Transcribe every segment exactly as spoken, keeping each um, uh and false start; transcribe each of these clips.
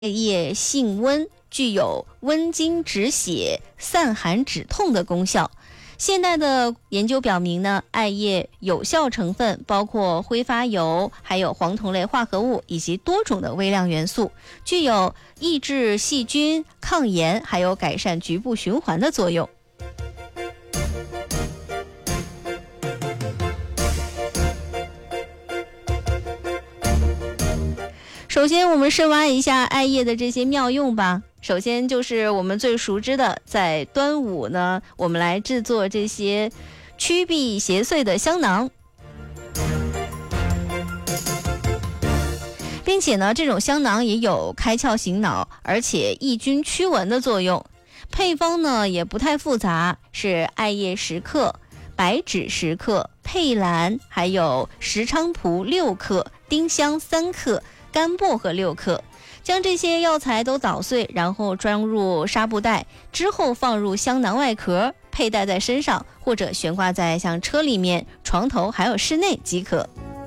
叶性温，具有温经止血、散寒止痛的功效。现代的研究表明呢，艾叶有效成分包括挥发油，还有黄酮类化合物以及多种的微量元素，具有抑制细菌、抗炎，还有改善局部循环的作用。首先我们深挖一下艾叶的这些妙用吧。首先就是我们最熟知的，在端午呢，我们来制作这些驱避邪祟的香囊，并且呢，这种香囊也有开窍醒脑，而且抑菌驱蚊的作用。配方呢也不太复杂，是艾叶十克、白芷十克、佩兰还有石菖蒲六克、丁香三克、干薄荷六克，将这些药材都捣碎，然后装入纱布袋，之后放入香囊外壳，佩戴在身上或者悬挂在像车里面、床头还有室内即可。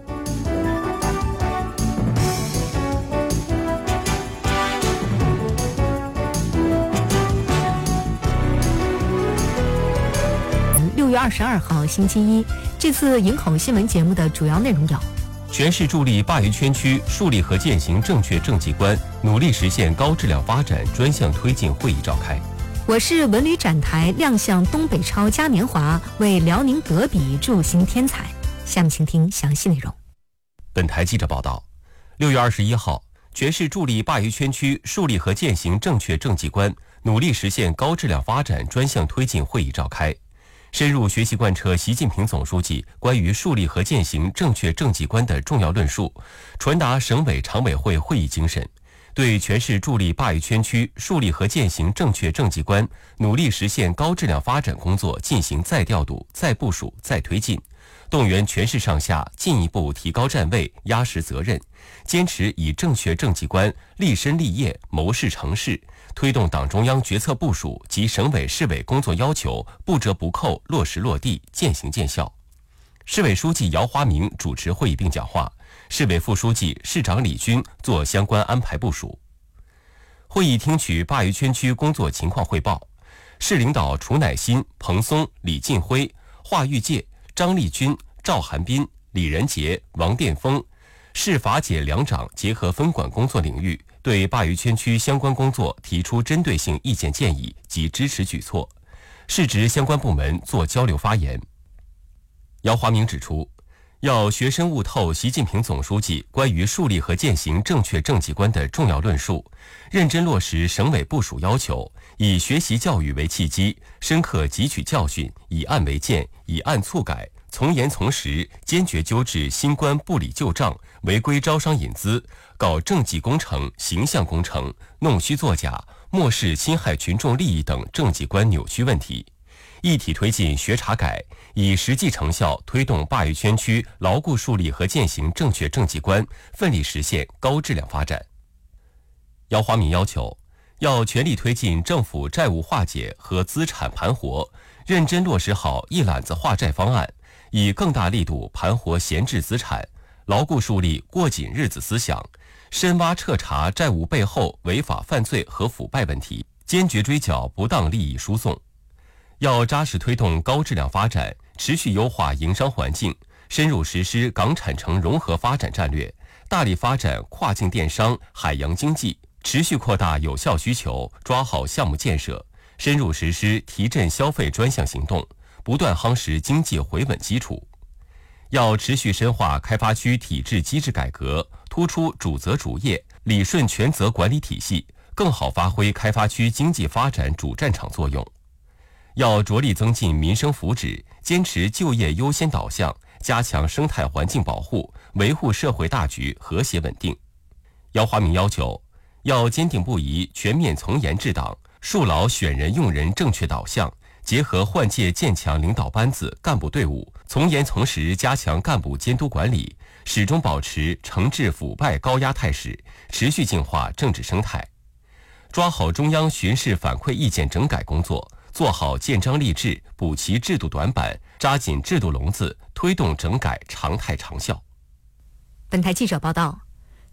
六月二十二号星期一，这次营口新闻节目的主要内容有： 全市助力鲅鱼圈区树立和践行正确政绩观，努力实现高质量发展专项推进会议召开。 我市文旅展台亮相东北超嘉年华，为辽宁德比助兴添彩。下面请听详细内容。 本台记者报道，六月二十一号，全市助力鲅鱼圈区树立和践行正确政绩观，努力实现高质量发展专项推进会议召开。深入学习贯彻习近平总书记关于树立和践行正确政绩观的重要论述，传达省委常委会会议精神，对全市助力鲅鱼圈区树立和践行正确政绩观，努力实现高质量发展工作进行再调度、再部署、再推进，动员全市上下进一步提高站位、压实责任，坚持以正确政绩观立身立业、谋事成事，推动党中央决策部署及省委市委工作要求不折不扣落实落地、践行见效。市委书记姚华明主持会议并讲话，市委副书记、市长李军做相关安排部署。会议听取鲅鱼圈区工作情况汇报，市领导楚乃馨、彭松、李进辉、华玉介、张立军、赵寒斌、李仁杰、王殿峰，市法检两长结合分管工作领域，对鲅鱼圈区相关工作提出针对性意见建议及支持举措，市直相关部门做交流发言。姚华明指出，要学深悟透习近平总书记关于树立和践行正确政绩观的重要论述，认真落实省委部署要求，以学习教育为契机，深刻汲取教训，以案为鉴，以案促改，从严从实，坚决纠治新冠不理旧账、违规招商引资、搞政绩工程、形象工程、弄虚作假、漠视侵害群众利益等政绩观扭曲问题，一体推进学查改，以实际成效推动鲅鱼圈区牢固树立和践行正确政绩观，奋力实现高质量发展。姚华明要求，要全力推进政府债务化解和资产盘活，认真落实好一揽子化债方案，以更大力度盘活闲置资产，牢固树立过紧日子思想，深挖彻查债务背后违法犯罪和腐败问题，坚决追缴不当利益输送。要扎实推动高质量发展，持续优化营商环境，深入实施港产城融合发展战略，大力发展跨境电商、海洋经济，持续扩大有效需求，抓好项目建设，深入实施提振消费专项行动，不断夯实经济回稳基础。要持续深化开发区体制机制改革，突出主责主业、理顺权责管理体系，更好发挥开发区经济发展主战场作用。要着力增进民生福祉，坚持就业优先导向，加强生态环境保护，维护社会大局和谐稳定。姚华明要求，要坚定不移全面从严治党，树牢选人用人正确导向，结合换届建强领导班子干部队伍，从严从实加强干部监督管理，始终保持惩治腐败高压态势，持续净化政治生态。抓好中央巡视反馈意见整改工作，做好建章立制，补齐制度短板，扎紧制度笼子，推动整改常态长效。 本台记者报道，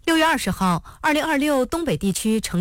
六月二十号，二零二六东北地区成